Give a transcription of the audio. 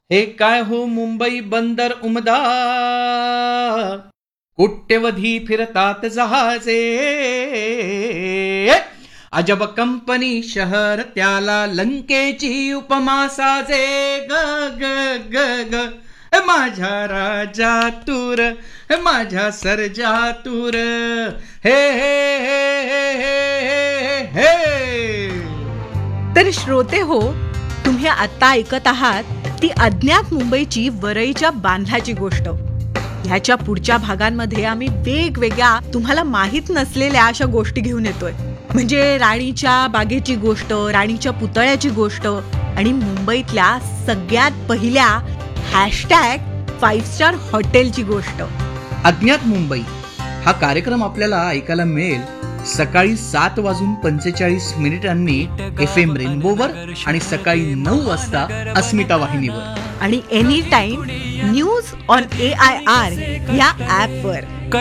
हे काय हो मुंबई बंदर उमदा, कोट्यवधी फिरतात जहाजे. अजब कंपनी शहर त्याला लंकेची उपमा साजे. ग ग ग ग माझ्या राजा तूर, माझ्या सर्जा तूर. हे हे हे हे हे हे. तर श्रोते हो, तुम्ही आता ऐकत आहात ती अज्ञात मुंबईची वरईच्या बांधल्याची गोष्ट. ह्याच्या पुढच्या भागांमध्ये आम्ही वेगवेगळ्या तुम्हाला माहीत नसलेल्या अशा गोष्टी घेऊन येतोय. म्हणजे राणीच्या बागेची गोष्ट, राणीच्या पुतळ्याची गोष्ट आणि मुंबईतल्या सगळ्यात पहिल्या #5 स्टार हॉटेलची गोष्ट. अज्ञात मुंबई हा कार्यक्रम आपल्याला ऐकायला मिळेल सकाळी 7:45 FM रेनबोवर आणि सकाळी 9 वाजता अस्मिता वाहिनीवर आणि any time news on AIR या ॲपवर.